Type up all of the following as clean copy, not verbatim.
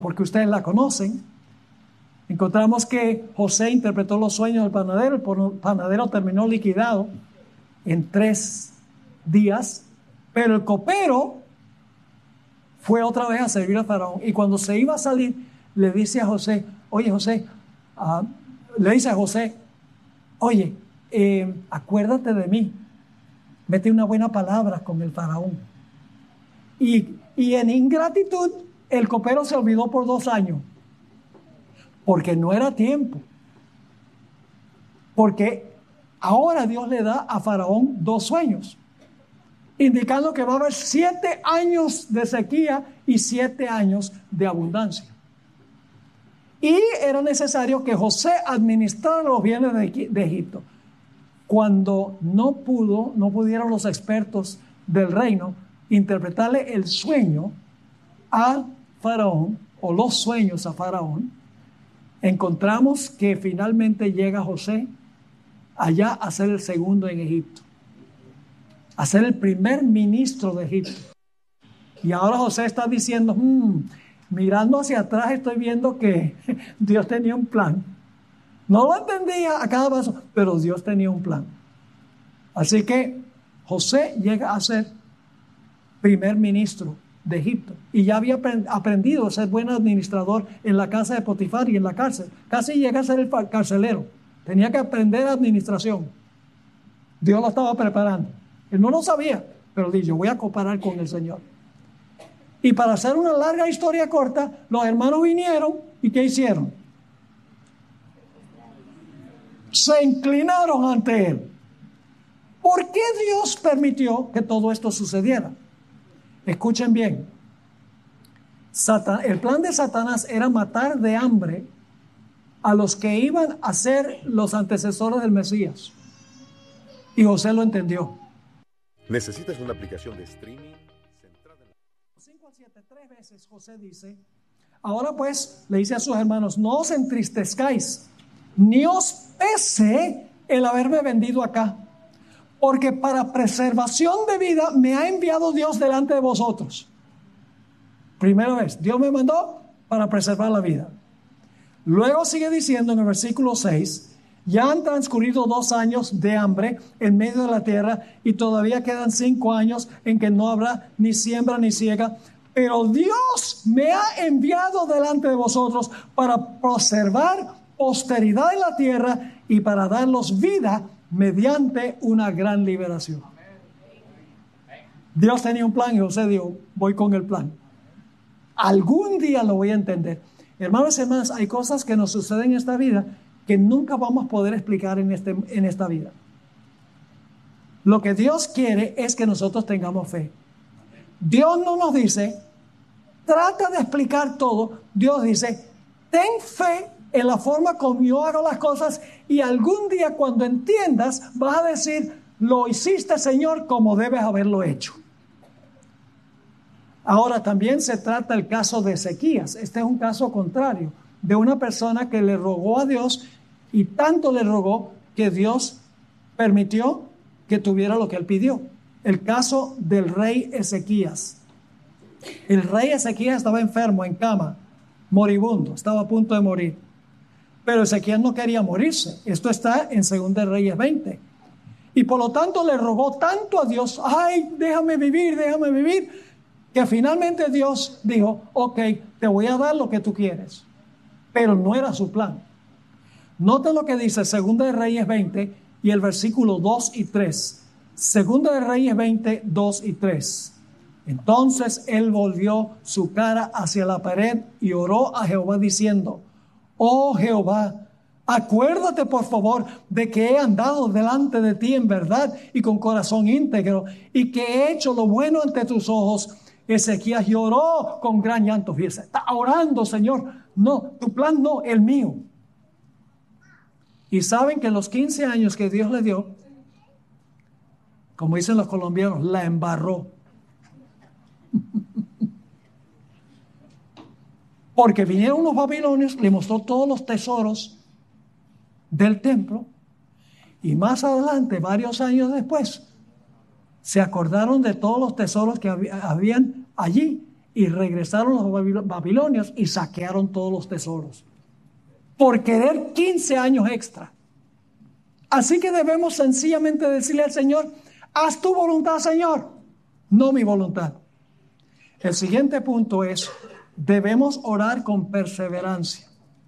porque ustedes la conocen. Encontramos que José interpretó los sueños del panadero. El panadero terminó liquidado en 3 días, pero el copero fue otra vez a servir a Faraón. Y cuando se iba a salir, le dice a José, oye José, le dice a José, oye, acuérdate de mí, mete una buena palabra con el Faraón. Y en ingratitud, el copero se olvidó por 2 años, porque no era tiempo. Porque ahora Dios le da a Faraón 2 sueños, indicando que va a haber 7 años de sequía y 7 años de abundancia. Y era necesario que José administrara los bienes de Egipto. Cuando no pudieron los expertos del reino interpretarle el sueño a Faraón, o los sueños a Faraón, encontramos que finalmente llega José allá a ser el segundo en Egipto, a ser el primer ministro de Egipto. Y ahora José está diciendo, mirando hacia atrás estoy viendo que Dios tenía un plan. No lo entendía a cada paso, pero Dios tenía un plan. Así que José llega a ser primer ministro de Egipto. Y ya había aprendido a ser buen administrador en la casa de Potifar y en la cárcel. Casi llega a ser el carcelero. Tenía que aprender administración. Dios lo estaba preparando. Él no lo sabía, pero dijo, yo voy a cooperar con el Señor. Y para hacer una larga historia corta, los hermanos vinieron y ¿qué hicieron? Se inclinaron ante él. ¿Por qué Dios permitió que todo esto sucediera? Escuchen bien. El plan de Satanás era matar de hambre a los que iban a ser los antecesores del Mesías. Y José lo entendió. ¿Necesitas una aplicación de streaming? 5 al 7, 3 veces José dice, ahora pues, le dice a sus hermanos, no os entristezcáis, ni os pese el haberme vendido acá, porque para preservación de vida me ha enviado Dios delante de vosotros. Primera vez, Dios me mandó para preservar la vida. Luego sigue diciendo en el versículo 6, ya han transcurrido 2 años de hambre en medio de la tierra y todavía quedan 5 años en que no habrá ni siembra ni siega, pero Dios me ha enviado delante de vosotros para preservar posteridad en la tierra y para darlos vida mediante una gran liberación. Dios tenía un plan y José dijo, voy con el plan. Algún día lo voy a entender. Hermanos y hermanas, hay cosas que nos suceden en esta vida que nunca vamos a poder explicar en esta vida. Lo que Dios quiere es que nosotros tengamos fe. Dios no nos dice, trata de explicar todo. Dios dice, ten fe en la forma como yo hago las cosas y algún día cuando entiendas vas a decir, lo hiciste Señor como debes haberlo hecho. Ahora también se trata el caso de Ezequías. Este es un caso contrario de una persona que le rogó a Dios y tanto le rogó que Dios permitió que tuviera lo que él pidió. El caso del rey Ezequías. El rey Ezequías estaba enfermo, en cama, moribundo, estaba a punto de morir. Pero Ezequías no quería morirse. Esto está en 2 Reyes 20. Y por lo tanto le rogó tanto a Dios, ay, déjame vivir, que finalmente Dios dijo, ok, te voy a dar lo que tú quieres. Pero no era su plan. Noten lo que dice 2 Reyes 20 y el versículo 2 y 3. 2 Reyes 20, 2 y 3. Entonces él volvió su cara hacia la pared y oró a Jehová diciendo, oh Jehová, acuérdate por favor de que he andado delante de ti en verdad y con corazón íntegro y que he hecho lo bueno ante tus ojos. Ezequías lloró con gran llanto. Fíjese, está orando, Señor. No, tu plan no, el mío. Y saben que en los 15 años que Dios le dio, como dicen los colombianos, la embarró. Porque vinieron unos babilonios, le mostró todos los tesoros del templo y más adelante, varios años después, se acordaron de todos los tesoros que habían allí Y regresaron los babilonios y saquearon todos los tesoros. Por querer 15 años extra. Así que debemos sencillamente decirle al Señor, haz tu voluntad, Señor, no mi voluntad. El siguiente punto es, debemos orar con perseverancia.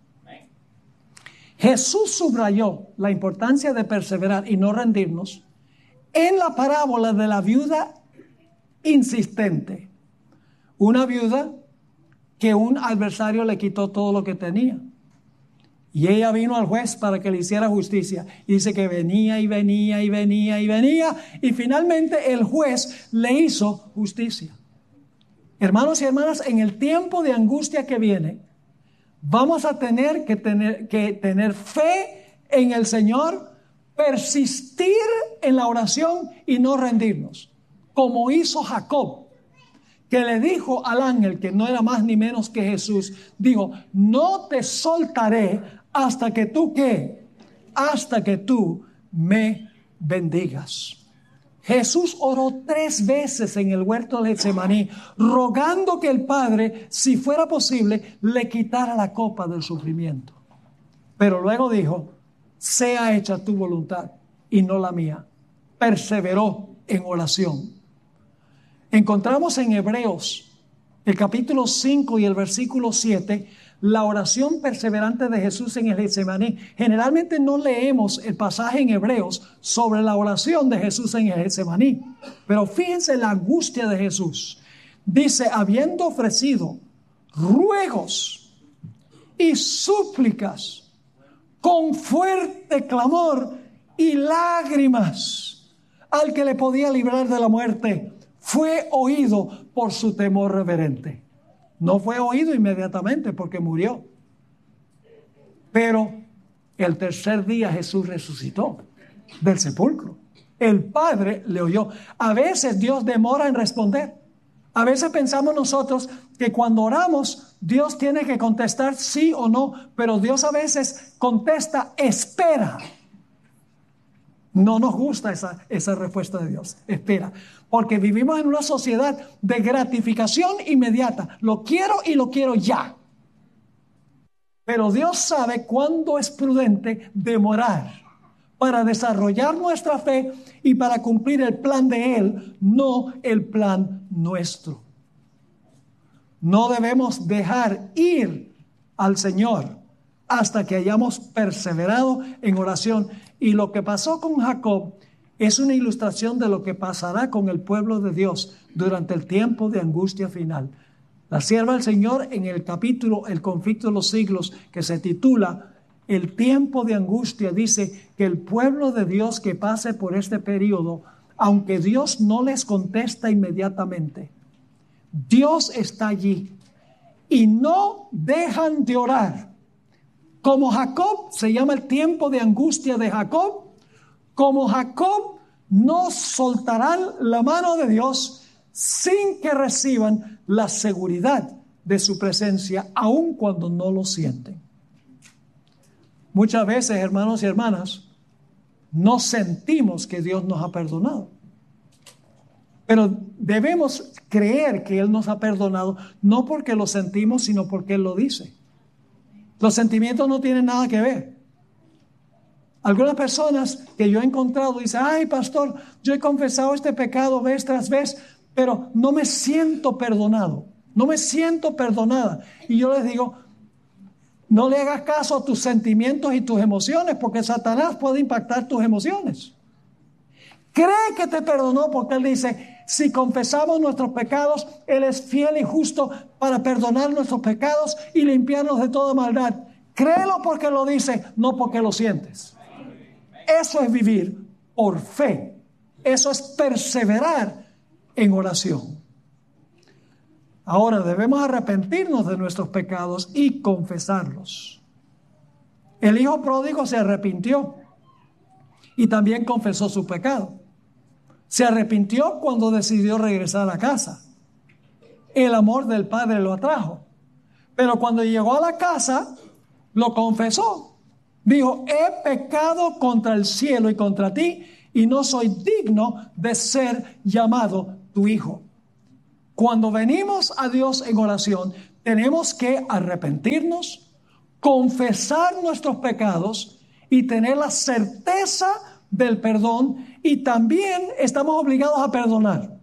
Jesús subrayó la importancia de perseverar y no rendirnos en la parábola de la viuda insistente. Una viuda que un adversario le quitó todo lo que tenía. Y ella vino al juez para que le hiciera justicia. Y dice que venía y venía y venía y venía. Y finalmente el juez le hizo justicia. Hermanos y hermanas, en el tiempo de angustia que viene, vamos a tener que tener fe en el Señor, persistir en la oración y no rendirnos. Como hizo Jacob, que le dijo al ángel, que no era más ni menos que Jesús, dijo, no te soltaré hasta que tú, ¿qué? Hasta que tú me bendigas. Jesús oró 3 veces en el huerto de Getsemaní, rogando que el Padre, si fuera posible, le quitara la copa del sufrimiento. Pero luego dijo, sea hecha tu voluntad y no la mía. Perseveró en oración. Encontramos en Hebreos, el capítulo 5 y el versículo 7, la oración perseverante de Jesús en el Getsemaní. Generalmente no leemos el pasaje en Hebreos sobre la oración de Jesús en el Getsemaní. Pero fíjense la angustia de Jesús. Dice, habiendo ofrecido ruegos y súplicas con fuerte clamor y lágrimas al que le podía librar de la muerte, fue oído por su temor reverente. No fue oído inmediatamente porque murió. Pero el tercer día Jesús resucitó del sepulcro. El Padre le oyó. A veces Dios demora en responder. A veces pensamos nosotros que cuando oramos Dios tiene que contestar sí o no, pero Dios a veces contesta, espera. No nos gusta esa respuesta de Dios. Espera. Porque vivimos en una sociedad de gratificación inmediata. Lo quiero y lo quiero ya. Pero Dios sabe cuándo es prudente demorar para desarrollar nuestra fe y para cumplir el plan de Él, no el plan nuestro. No debemos dejar ir al Señor hasta que hayamos perseverado en oración. Y lo que pasó con Jacob es una ilustración de lo que pasará con el pueblo de Dios durante el tiempo de angustia final. La sierva del Señor en el capítulo El conflicto de los siglos, que se titula El tiempo de angustia, dice que el pueblo de Dios que pase por este periodo, aunque Dios no les contesta inmediatamente, Dios está allí y no dejan de orar. Como Jacob, se llama el tiempo de angustia de Jacob, como Jacob no soltarán la mano de Dios sin que reciban la seguridad de su presencia, aun cuando no lo sienten. Muchas veces, hermanos y hermanas, no sentimos que Dios nos ha perdonado. Pero debemos creer que Él nos ha perdonado, no porque lo sentimos, sino porque Él lo dice. Los sentimientos no tienen nada que ver. Algunas personas que yo he encontrado dicen, ay pastor, yo he confesado este pecado vez tras vez, pero no me siento perdonado, no me siento perdonada. Y yo les digo, no le hagas caso a tus sentimientos y tus emociones, porque Satanás puede impactar tus emociones. Cree que te perdonó porque Él dice, si confesamos nuestros pecados, Él es fiel y justo para perdonar nuestros pecados y limpiarnos de toda maldad. Créelo porque lo dice, no porque lo sientes. Eso es vivir por fe. Eso es perseverar en oración. Ahora debemos arrepentirnos de nuestros pecados y confesarlos. El hijo pródigo se arrepintió y también confesó su pecado. Se arrepintió cuando decidió regresar a casa. El amor del Padre lo atrajo. Pero cuando llegó a la casa, lo confesó. Dijo, he pecado contra el cielo y contra ti, y no soy digno de ser llamado tu hijo. Cuando venimos a Dios en oración, tenemos que arrepentirnos, confesar nuestros pecados y tener la certeza del perdón, y también estamos obligados a perdonar.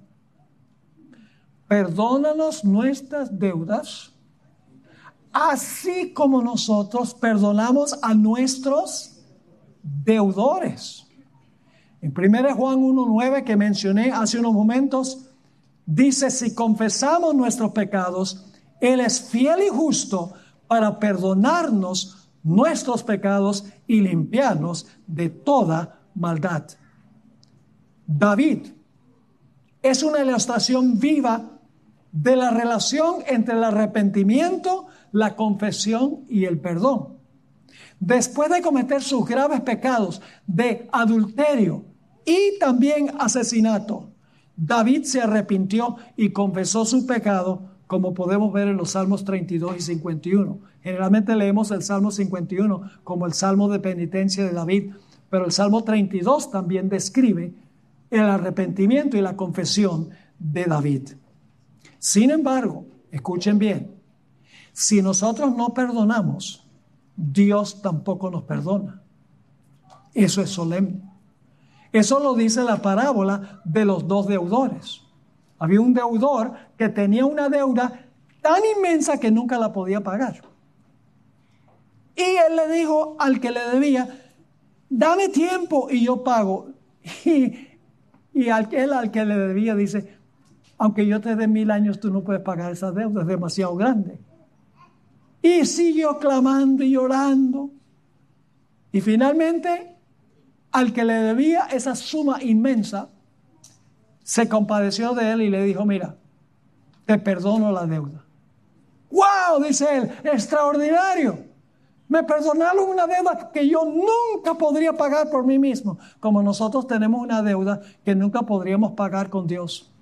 Perdónanos nuestras deudas, así como nosotros perdonamos a nuestros deudores. En 1 Juan 1:9, que mencioné hace unos momentos, dice: si confesamos nuestros pecados, Él es fiel y justo para perdonarnos nuestros pecados y limpiarnos de toda maldad. David es una ilustración viva de la relación entre el arrepentimiento, la confesión y el perdón. Después de cometer sus graves pecados de adulterio y también asesinato, David se arrepintió y confesó su pecado, como podemos ver en los Salmos 32 y 51. Generalmente leemos el Salmo 51 como el Salmo de penitencia de David, pero el Salmo 32 también describe el arrepentimiento y la confesión de David. Sin embargo, escuchen bien, si nosotros no perdonamos, Dios tampoco nos perdona. Eso es solemne. Eso lo dice la parábola de los dos deudores. Había un deudor que tenía una deuda tan inmensa que nunca la podía pagar. Y él le dijo al que le debía: dame tiempo y yo pago. Y al que le debía dice: aunque yo te dé 1000 años, tú no puedes pagar esa deuda, es demasiado grande. Y siguió clamando y llorando. Y finalmente, al que le debía esa suma inmensa, se compadeció de él y le dijo: mira, te perdono la deuda. ¡Wow! Dice él, extraordinario. Me perdonaron una deuda que yo nunca podría pagar por mí mismo, como nosotros tenemos una deuda que nunca podríamos pagar con Dios.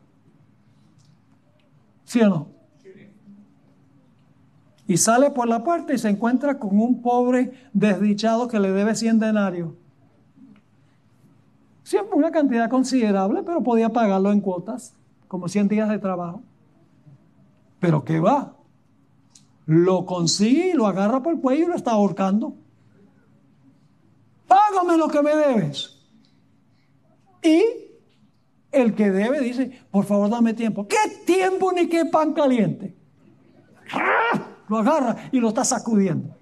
¿Sí o no? Y sale por la puerta y se encuentra con un pobre desdichado que le debe 100 denarios. Siempre una cantidad considerable, pero podía pagarlo en cuotas, como 100 días de trabajo. Pero ¿qué va? Lo consigue y lo agarra por el cuello y lo está ahorcando. Págame lo que me debes. Y el que debe dice: por favor, dame tiempo. ¿Qué tiempo ni qué pan caliente? Lo agarra y lo está sacudiendo.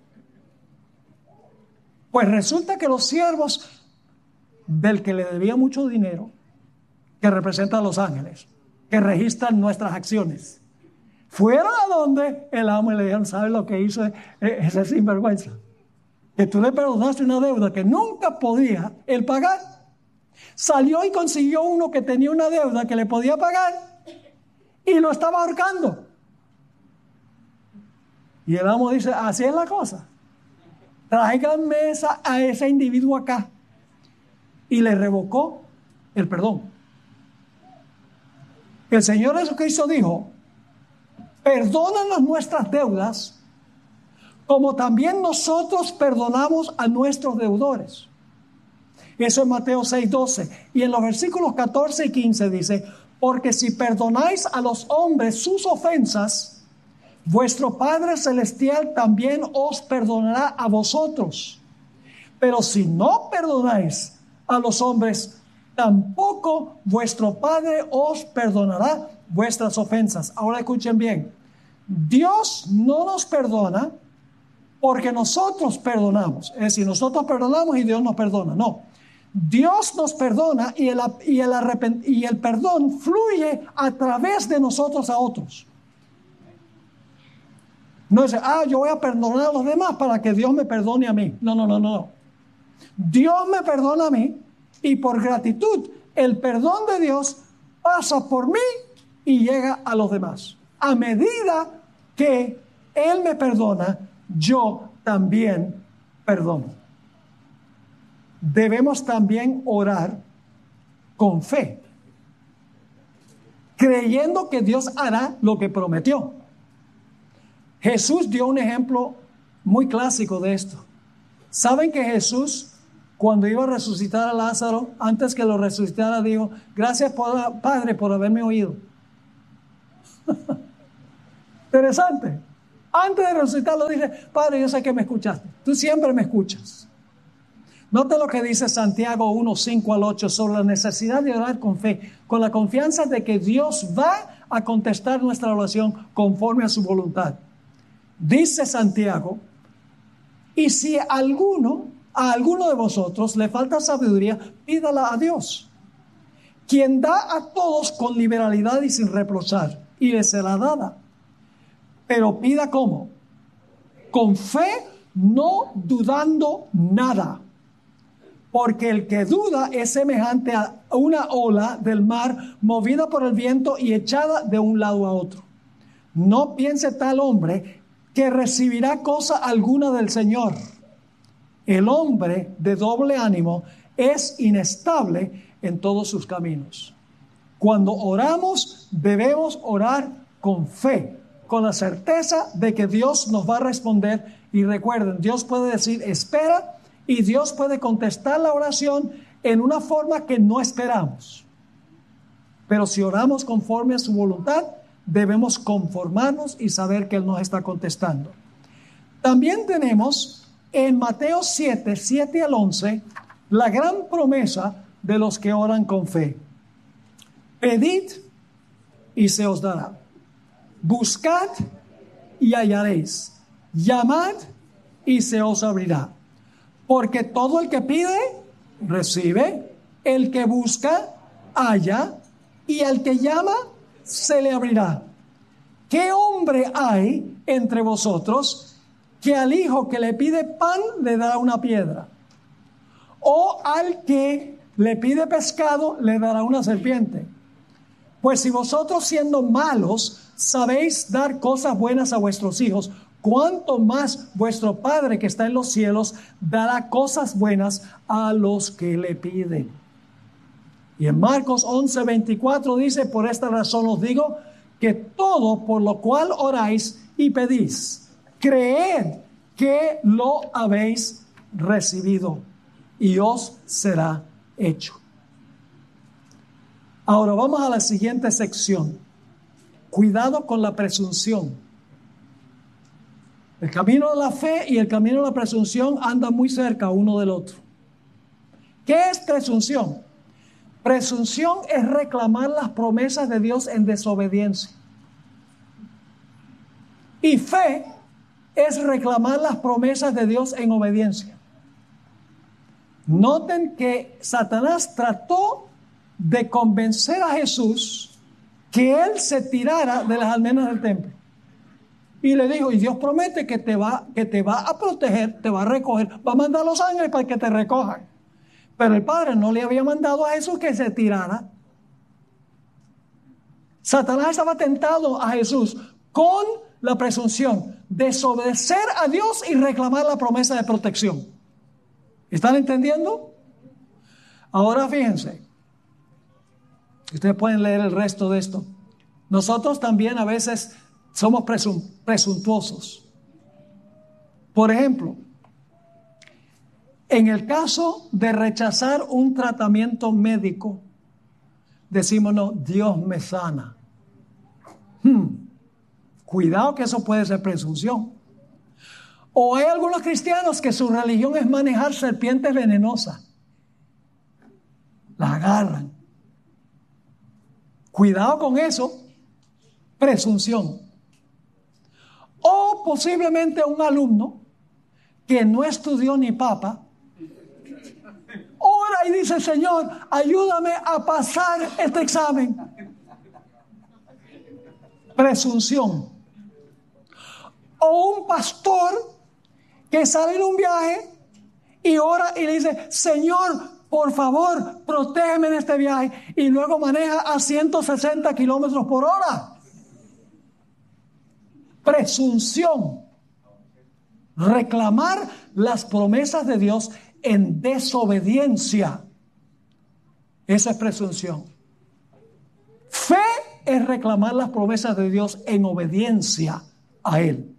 Pues resulta que los siervos del que le debía mucho dinero, que representan a los ángeles, que registran nuestras acciones, fueron a donde el amo y le dijeron: ¿sabes lo que hizo ese sinvergüenza? Que tú le perdonaste una deuda que nunca podía él pagar. Salió y consiguió uno que tenía una deuda que le podía pagar y lo estaba ahorcando. Y el amo dice: así es la cosa. Tráiganme a ese individuo acá. Y le revocó el perdón. El Señor Jesucristo dijo: perdónanos nuestras deudas, como también nosotros perdonamos a nuestros deudores. Eso es Mateo 6:12. Y en los versículos 14 y 15 dice: porque si perdonáis a los hombres sus ofensas, vuestro Padre Celestial también os perdonará a vosotros. Pero si no perdonáis a los hombres, tampoco vuestro Padre os perdonará vuestras ofensas. Ahora escuchen bien. Dios no nos perdona porque nosotros perdonamos. Es decir, nosotros perdonamos y Dios nos perdona. No. Dios nos perdona y el perdón fluye a través de nosotros a otros. No es: yo voy a perdonar a los demás para que Dios me perdone a mí. No. Dios me perdona a mí y por gratitud el perdón de Dios pasa por mí y llega a los demás. A medida que Él me perdona, yo también perdono. Debemos también orar con fe, creyendo que Dios hará lo que prometió. Jesús dio un ejemplo muy clásico de esto. ¿Saben que Jesús, cuando iba a resucitar a Lázaro, antes que lo resucitara, dijo: gracias, Padre, por haberme oído? Interesante. Antes de resucitarlo dice, Padre, yo sé que me escuchaste. Tú siempre me escuchas. Note lo que dice Santiago 1, 5 al 8 sobre la necesidad de orar con fe, con la confianza de que Dios va a contestar nuestra oración conforme a su voluntad. Dice Santiago, y si a alguno de vosotros le falta sabiduría, pídala a Dios, quien da a todos con liberalidad y sin reprochar, y le será dada. Pero pida ¿cómo? Con fe, no dudando nada. Porque el que duda es semejante a una ola del mar movida por el viento y echada de un lado a otro. No piense tal hombre que recibirá cosa alguna del Señor. El hombre de doble ánimo es inestable en todos sus caminos. Cuando oramos, debemos orar con fe, con la certeza de que Dios nos va a responder. Y recuerden, Dios puede decir espera, y Dios puede contestar la oración en una forma que no esperamos. Pero si oramos conforme a su voluntad, debemos conformarnos y saber que Él nos está contestando. También tenemos en Mateo 7, 7 al 11, la gran promesa de los que oran con fe. Pedid y se os dará. Buscad y hallaréis. Llamad y se os abrirá. Porque todo el que pide, recibe. El que busca, halla. Y al que llama, se le abrirá. ¿Qué hombre hay entre vosotros que al hijo que le pide pan le dará una piedra? ¿O al que le pide pescado le dará una serpiente? Pues si vosotros siendo malos sabéis dar cosas buenas a vuestros hijos, cuánto más vuestro Padre que está en los cielos dará cosas buenas a los que le piden. Y en Marcos 11, 24 dice, por esta razón os digo, que todo por lo cual oráis y pedís, creed que lo habéis recibido y os será hecho. Ahora vamos a la siguiente sección. Cuidado con la presunción. El camino de la fe y el camino de la presunción andan muy cerca uno del otro. ¿Qué es presunción? Presunción es reclamar las promesas de Dios en desobediencia. Y fe es reclamar las promesas de Dios en obediencia. Noten que Satanás trató de convencer a Jesús que él se tirara de las almenas del templo. Y le dijo, y Dios promete que te va a proteger, te va a recoger, va a mandar a los ángeles para que te recojan. Pero el Padre no le había mandado a Jesús que se tirara. Satanás estaba tentado a Jesús con la presunción de desobedecer a Dios y reclamar la promesa de protección. ¿Están entendiendo? Ahora fíjense. Ustedes pueden leer el resto de esto. Nosotros también a veces somos presuntuosos. Por ejemplo, en el caso de rechazar un tratamiento médico, decimos, no, Dios me sana. Cuidado que eso puede ser presunción. O hay algunos cristianos que su religión es manejar serpientes venenosas. Las agarran. Cuidado con eso, presunción. O posiblemente un alumno que no estudió ni papa, ora y dice, Señor, ayúdame a pasar este examen. Presunción. O un pastor que sale en un viaje y ora y le dice, Señor, por favor, protégeme en este viaje, y luego maneja a 160 kilómetros por hora. Presunción. Reclamar las promesas de Dios en desobediencia. Esa es presunción. Fe es reclamar las promesas de Dios en obediencia a Él.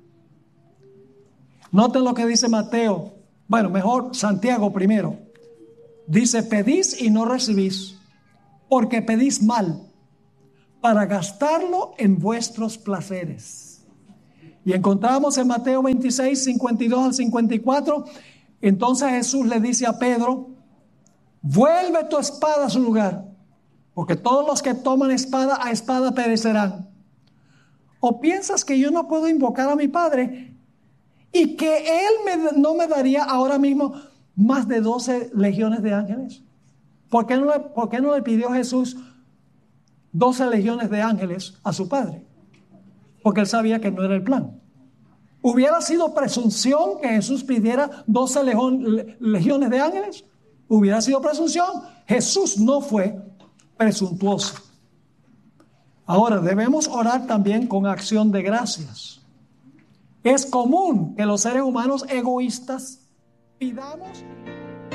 Noten lo que dice Mateo. Bueno, mejor Santiago primero. Dice, pedís y no recibís, porque pedís mal, para gastarlo en vuestros placeres. Y encontramos en Mateo 26, 52 al 54, entonces Jesús le dice a Pedro: vuelve tu espada a su lugar, porque todos los que toman espada a espada perecerán. ¿O piensas que yo no puedo invocar a mi Padre y que Él no me daría ahora mismo más de 12 legiones de ángeles? ¿Por qué no le pidió Jesús 12 legiones de ángeles a su Padre? Porque Él sabía que no era el plan. ¿Hubiera sido presunción que Jesús pidiera 12 legiones de ángeles? Hubiera sido presunción. Jesús no fue presuntuoso. Ahora, debemos orar también con acción de gracias. Es común que los seres humanos egoístas pidamos